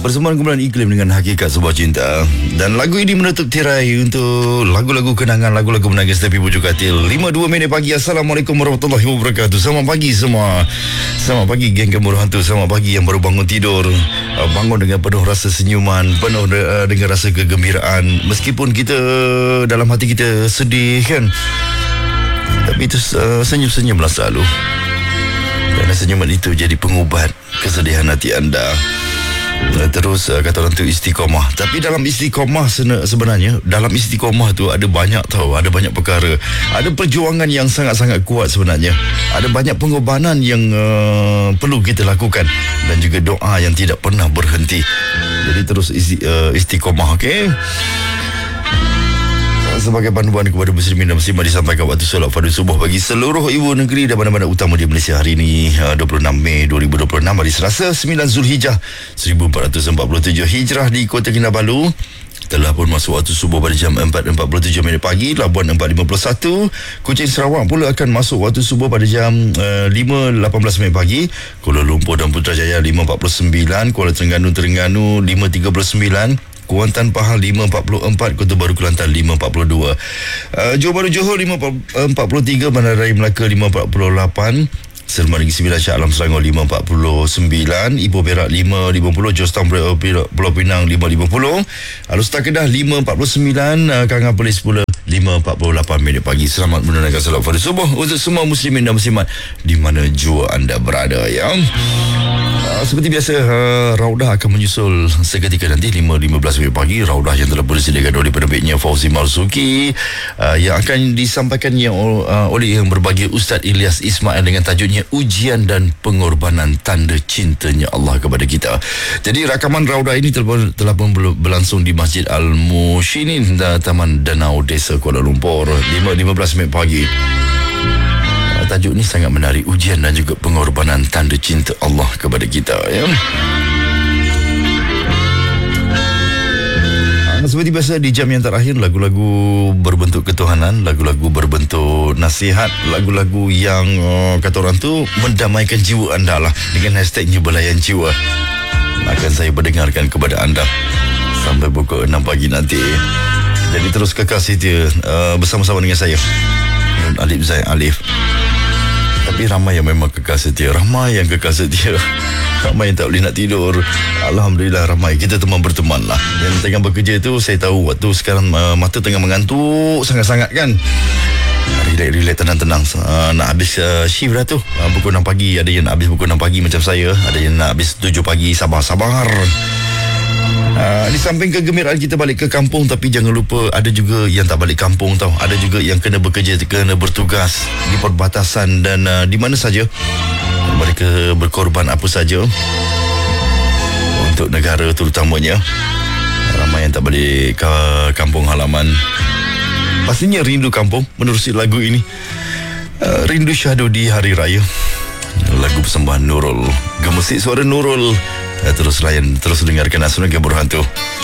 Persembahan kumpulan Iklim dengan Hakikat Sebuah Cinta. Dan lagu ini menutup tirai untuk lagu-lagu kenangan, lagu-lagu menangis tepi bujuk katil. 5:02 pagi. Assalamualaikum warahmatullahi wabarakatuh. Selamat pagi semua. Selamat pagi geng Gemuruh Hantu. Selamat pagi yang baru bangun tidur. Bangun dengan penuh rasa senyuman, penuh dengan rasa kegembiraan. Meskipun kita dalam hati kita sedih kan, tapi itu senyum-senyumlah selalu. Dan senyuman itu jadi pengubat kesedihan hati anda. Terus kata orang tu istiqomah. Tapi dalam istiqomah sebenarnya, dalam istiqomah tu ada banyak ada banyak perkara. Ada perjuangan yang sangat-sangat kuat sebenarnya. Ada banyak pengorbanan yang perlu kita lakukan. Dan juga doa yang tidak pernah berhenti. Jadi terus istiqomah, okey? Sebagai panduan kepada muslimin dan muslimat disampaikan waktu solat fardu subuh bagi seluruh ibu negeri dan mana-mana utama di Malaysia hari ini 26 Mei 2026 hari Selasa 9 Zulhijjah 1447 Hijrah di Kota Kinabalu. Telah pun masuk waktu subuh pada jam 4.47 pagi. Labuan 4.51. Kuching Sarawak pula akan masuk waktu subuh pada jam 5.18 pagi. Kuala Lumpur dan Putrajaya 5.49. Kuala Terengganu 5.39. Kuantan Pahang 5.44, Kota Baru Kelantan 5.42, Johor Bahru Johor 5.43, Bandar Raya Melaka 5.48, Selma Negeri Sembilan Shah Alam Selangor 5.49, Ipoh Perak 5.50, Jostown Pulau Pinang 5.50, Alustar Kedah 5.49, Kangan Perlis pula 5.48 pagi. Selamat menunaikan solat fardu subuh untuk semua muslimin dan muslimat di mana jua anda berada, ya. Seperti biasa, Raudah akan menyusul seketika nanti 5.15 pagi. Raudah yang telah bersediakan oleh penerbitnya Fauzi Marzuki, yang akan disampaikannya oleh yang berbahagia Ustaz Ilyas Ismail dengan tajuknya Ujian dan Pengorbanan Tanda Cintanya Allah kepada kita. Jadi rakaman Raudah ini telah pun berlangsung di Masjid Al-Mushinin, Taman Danau Desa Kuala Lumpur 5.15 pagi. Tajuk ni sangat menarik, ujian dan juga pengorbanan tanda cinta Allah kepada kita, ya. Seperti biasa di jam yang terakhir, lagu-lagu berbentuk ketuhanan, lagu-lagu berbentuk nasihat, lagu-lagu yang kata orang tu mendamaikan jiwa anda lah, dengan hashtagnya Belayan Jiwa. Akan saya berdengarkan kepada anda sampai pukul 6 pagi nanti. Jadi terus kekal setia bersama-sama dengan saya Nun Alif Zain Alif. Tapi ramai yang memang kekal setia, ramai yang kekal setia, ramai yang tak boleh nak tidur. Alhamdulillah ramai. Kita teman berteman lah. Yang tengah bekerja tu, saya tahu waktu sekarang mata tengah mengantuk sangat-sangat kan. Relax, tenang-tenang. Nak habis shift dah tu, pukul 6 pagi. Ada yang nak habis pukul 6 pagi macam saya, ada yang nak habis 7 pagi. Sabar-sabar. Di samping kegembiraan kita balik ke kampung, tapi jangan lupa ada juga yang tak balik kampung tau. Ada juga yang kena bekerja, kena bertugas di perbatasan dan di mana saja. Mereka berkorban apa saja untuk negara terutamanya. Ramai yang tak balik ke kampung halaman. Pastinya rindu kampung menerusi lagu ini. Rindu syahdu di hari raya. Lagu persembahan Nurul, gemusik suara Nurul. Terus layan, terus dengarkan Asuna Gemuruh Hantu.